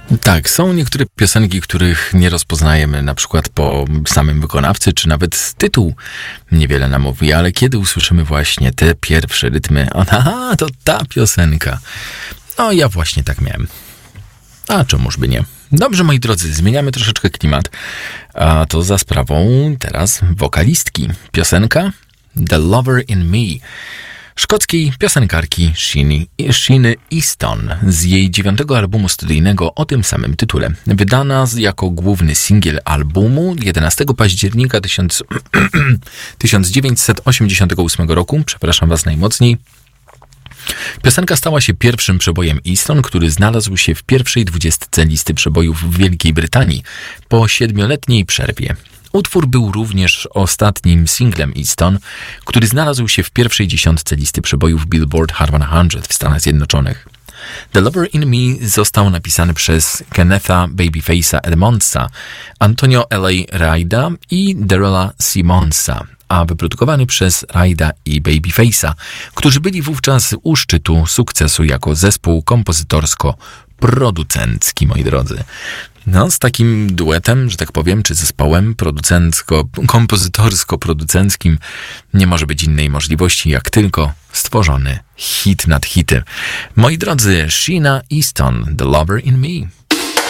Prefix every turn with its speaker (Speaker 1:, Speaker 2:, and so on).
Speaker 1: Tak, są niektóre piosenki, których nie rozpoznajemy, na przykład po samym wykonawcy, czy nawet tytuł niewiele nam mówi, ale kiedy usłyszymy właśnie te pierwsze rytmy, aha, to ta piosenka. No, ja właśnie tak miałem. A czemuż by nie? Dobrze, moi drodzy, zmieniamy troszeczkę klimat, a to za sprawą teraz wokalistki. Piosenka The Lover in Me szkockiej piosenkarki Sheeny Easton z jej 9. albumu studyjnego o tym samym tytule. Wydana jako główny singiel albumu 11 października 1988 roku, przepraszam was najmocniej. Piosenka stała się pierwszym przebojem Easton, który znalazł się w pierwszej 20 listy przebojów w Wielkiej Brytanii po 7-letniej przerwie. Utwór był również ostatnim singlem Easton, który znalazł się w pierwszej 10 listy przebojów Billboard Hot 100 w Stanach Zjednoczonych. The Lover in Me został napisany przez Kennetha Babyface'a Edmondsa, Antonio L.A. Raida i Daryla Simonsa, a wyprodukowany przez Raida i Babyface'a, którzy byli wówczas u szczytu sukcesu jako zespół kompozytorsko-producencki, moi drodzy. No, z takim duetem, że tak powiem, czy zespołem kompozytorsko-producenckim nie może być innej możliwości, jak tylko stworzony hit nad hitem. Moi drodzy, Sheena Easton, The Lover in Me.